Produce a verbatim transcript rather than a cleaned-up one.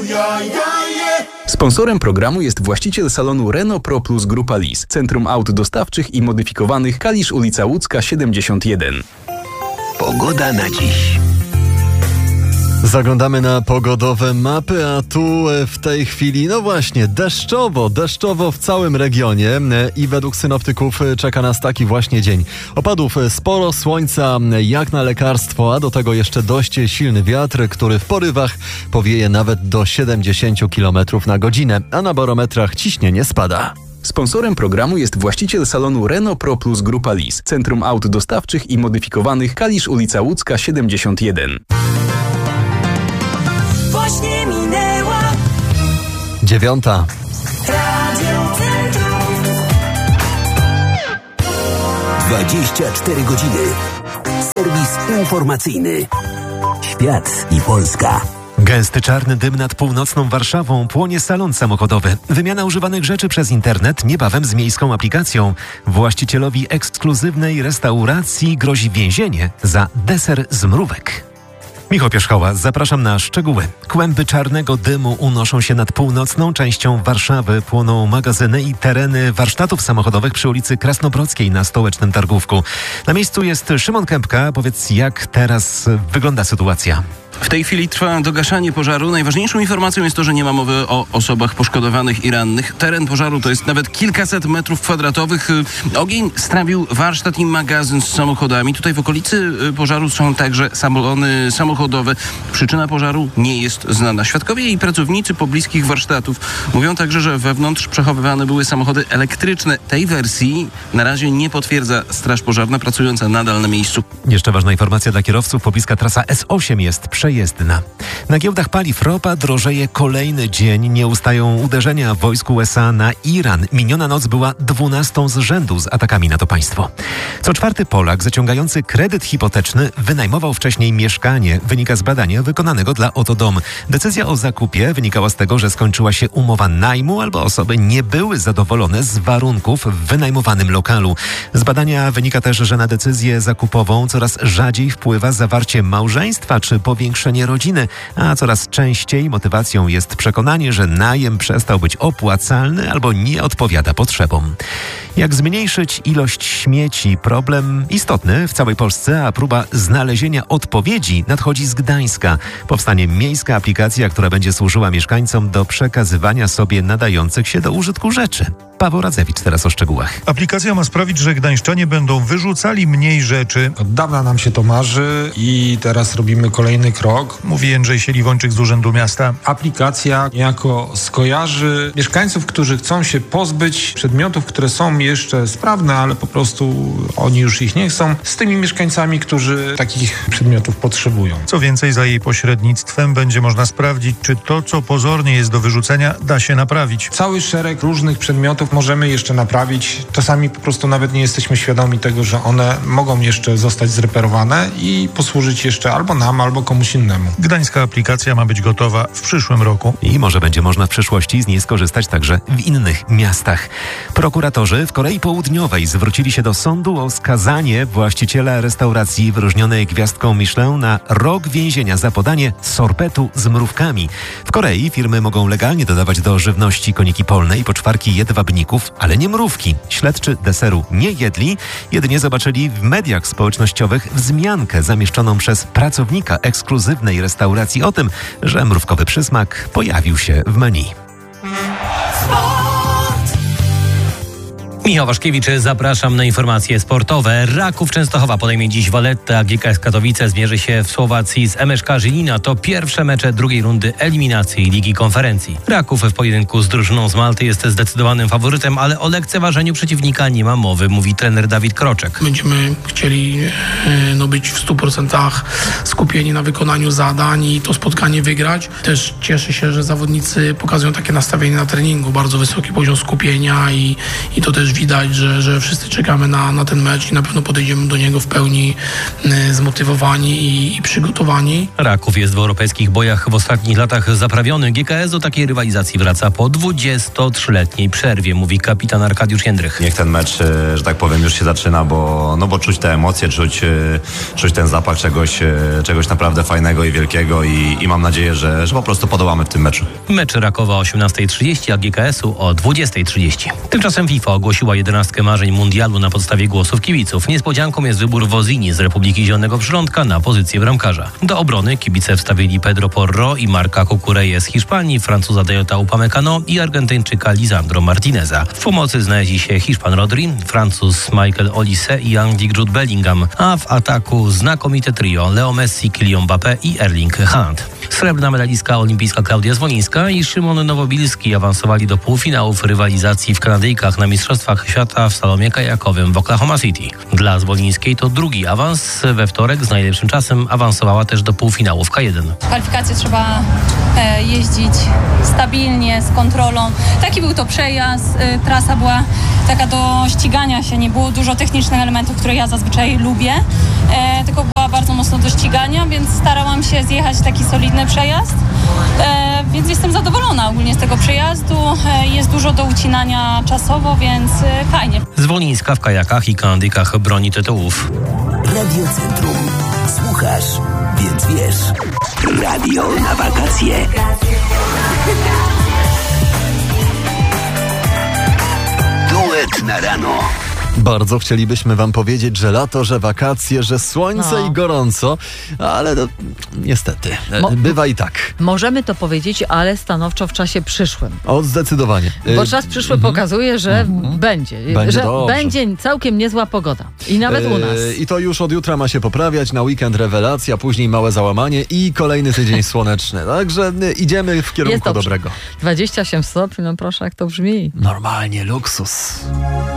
Sponsorem programu jest właściciel salonu Renault Pro Plus Grupa Lis, Centrum Aut Dostawczych i Modyfikowanych, Kalisz, ulica Łódzka siedemdziesiąt jeden. Pogoda na dziś. Zaglądamy na pogodowe mapy, a tu w tej chwili, no właśnie, deszczowo, deszczowo w całym regionie i według synoptyków czeka nas taki właśnie dzień. Opadów sporo, słońca jak na lekarstwo, a do tego jeszcze dość silny wiatr, który w porywach powieje nawet do siedemdziesiąt kilometrów na godzinę, a na barometrach ciśnienie spada. Sponsorem programu jest właściciel salonu Renault Pro Plus Grupa Lis, Centrum Aut Dostawczych i Modyfikowanych, Kalisz, ulica Łódzka siedemdziesiąt jeden. Właśnie minęła Dziewiąta. Radio Centrum. dwadzieścia cztery godziny. Serwis informacyjny. Świat i Polska. Gęsty czarny dym nad północną Warszawą, płonie salon samochodowy. Wymiana używanych rzeczy przez internet niebawem z miejską aplikacją. Właścicielowi ekskluzywnej restauracji grozi więzienie za deser z mrówek. Michał Pierzchała, zapraszam na szczegóły. Kłęby czarnego dymu unoszą się nad północną częścią Warszawy. Płoną magazyny i tereny warsztatów samochodowych przy ulicy Krasnobrodzkiej na Stołecznym Targówku. Na miejscu jest Szymon Kępka. Powiedz, jak teraz wygląda sytuacja? W tej chwili trwa dogaszanie pożaru. Najważniejszą informacją jest to, że nie ma mowy o osobach poszkodowanych i rannych. Teren pożaru to jest nawet kilkaset metrów kwadratowych. Ogień strawił warsztat i magazyn z samochodami. Tutaj w okolicy pożaru są także salony samochodowe. Przyczyna pożaru nie jest znana. Świadkowie i pracownicy pobliskich warsztatów mówią także, że wewnątrz przechowywane były samochody elektryczne. Tej wersji na razie nie potwierdza Straż Pożarna, pracująca nadal na miejscu. Jeszcze ważna informacja dla kierowców. Pobliska trasa S osiem jest przejezdna. Na giełdach paliw ropa drożeje kolejny dzień. Nie ustają uderzenia wojsk U S A na Iran. Miniona noc była dwunastą z rzędu z atakami na to państwo. Co czwarty Polak zaciągający kredyt hipoteczny wynajmował wcześniej mieszkanie. Wynika z badania wykonanego dla Oto Dom. Decyzja o zakupie wynikała z tego, że skończyła się umowa najmu albo osoby nie były zadowolone z warunków w wynajmowanym lokalu. Z badania wynika też, że na decyzję zakupową coraz rzadziej wpływa zawarcie małżeństwa czy powiększenie rodziny, a coraz częściej motywacją jest przekonanie, że najem przestał być opłacalny albo nie odpowiada potrzebom. Jak zmniejszyć ilość śmieci? Problem istotny w całej Polsce, a próba znalezienia odpowiedzi nadchodzi z Gdańska. Powstanie miejska aplikacja, która będzie służyła mieszkańcom do przekazywania sobie nadających się do użytku rzeczy. Paweł Radzewicz teraz o szczegółach. Aplikacja ma sprawić, że gdańszczanie będą wyrzucali mniej rzeczy. Od dawna nam się to marzy i teraz robimy kolejny krok. Mówi Jędrzej Sieliwończyk z Urzędu Miasta. Aplikacja niejako skojarzy mieszkańców, którzy chcą się pozbyć przedmiotów, które są jeszcze sprawne, ale po prostu oni już ich nie chcą, z tymi mieszkańcami, którzy takich przedmiotów potrzebują. Co więcej, za jej pośrednictwem będzie można sprawdzić, czy to, co pozornie jest do wyrzucenia, da się naprawić. Cały szereg różnych przedmiotów możemy jeszcze naprawić. Czasami po prostu nawet nie jesteśmy świadomi tego, że one mogą jeszcze zostać zreperowane i posłużyć jeszcze albo nam, albo komuś innemu. Gdańska aplikacja ma być gotowa w przyszłym roku. I może będzie można w przyszłości z niej skorzystać także w innych miastach. Prokuratorzy w Korei Południowej zwrócili się do sądu o skazanie właściciela restauracji wyróżnionej gwiazdką Michelin na rok więzienia za podanie sorbetu z mrówkami. W Korei firmy mogą legalnie dodawać do żywności koniki polne i poczwarki jedwabników, ale nie mrówki. Śledczy deseru nie jedli, jedynie zobaczyli w mediach społecznościowych wzmiankę zamieszczoną przez pracownika ekskluzywnej restauracji o tym, że mrówkowy przysmak pojawił się w menu. Michał Waszkiewicz, zapraszam na informacje sportowe. Raków Częstochowa podejmie dziś Valletta, G K S Katowice zmierzy się w Słowacji z M S K Żylina. To pierwsze mecze drugiej rundy eliminacji Ligi Konferencji. Raków w pojedynku z drużyną z Malty jest zdecydowanym faworytem, ale o lekceważeniu przeciwnika nie ma mowy, mówi trener Dawid Kroczek. Będziemy chcieli no, być w stu procentach skupieni na wykonaniu zadań i to spotkanie wygrać. Też cieszę się, że zawodnicy pokazują takie nastawienie na treningu, bardzo wysoki poziom skupienia i, i to też widać, że, że wszyscy czekamy na, na ten mecz i na pewno podejdziemy do niego w pełni y, zmotywowani i, i przygotowani. Raków jest w europejskich bojach w ostatnich latach zaprawiony. G K S do takiej rywalizacji wraca po dwudziestotrzyletniej przerwie, mówi kapitan Arkadiusz Jędrych. Niech ten mecz, że tak powiem, już się zaczyna, bo, no bo czuć te emocje, czuć, czuć ten zapach czegoś, czegoś naprawdę fajnego i wielkiego i, i mam nadzieję, że, że po prostu podołamy w tym meczu. Mecz Rakowa o osiemnastej trzydzieści, a G K S-u o dwudziestej trzydzieści. Tymczasem FIFA ogłosiła jedenastkę marzeń mundialu na podstawie głosów kibiców. Niespodzianką jest wybór Wozini z Republiki Zielonego Przylądka na pozycję bramkarza. Do obrony kibice wstawili Pedro Porro i Marca Cucurella z Hiszpanii, Francuza Dayota Upamecano i Argentyńczyka Lisandro Martineza. W pomocy znaleźli się Hiszpan Rodri, Francuz Michael Olise i Anglik Jude Bellingham, a w ataku znakomite trio Leo Messi, Kylian Mbappé i Erling Haaland. Srebrna medalistka olimpijska Klaudia Zwolińska i Szymon Nowobilski awansowali do półfinałów rywalizacji w Kanadyjkach na Mistrzostwach Świata w slalomie kajakowym w Oklahoma City. Dla Zwolińskiej to drugi awans. We wtorek z najlepszym czasem awansowała też do półfinału w K jeden. Kwalifikacje trzeba e, jeździć stabilnie, z kontrolą. Taki był to przejazd. E, trasa była taka do ścigania się. Nie było dużo technicznych elementów, które ja zazwyczaj lubię, e, tylko była bardzo mocno do ścigania, więc starałam się zjechać taki solidny przejazd, e, więc jestem zadowolona ogólnie z tego przejazdu. E, jest dużo do ucinania czasowo, więc e, fajnie. Zwolińska w kajakach i kanadyjkach broni tytułów. Radio Centrum. Słuchasz, więc wiesz. Radio na wakacje. Duet na rano. Bardzo chcielibyśmy wam powiedzieć, że lato, że wakacje, że słońce No. i gorąco, ale no, niestety, Mo- bywa i tak. Możemy to powiedzieć, ale stanowczo w czasie przyszłym. O, zdecydowanie. Bo Y, czas przyszły mhm. pokazuje, że będzie. Będzie że dobrze. będzie całkiem niezła pogoda. I nawet u nas. Y, I to już od jutra ma się poprawiać, na weekend rewelacja, później małe załamanie i kolejny tydzień słoneczny. Także y, idziemy w Jest kierunku dobrze. dobrego. dwadzieścia osiem stopni, no proszę, jak to brzmi. Normalnie luksus.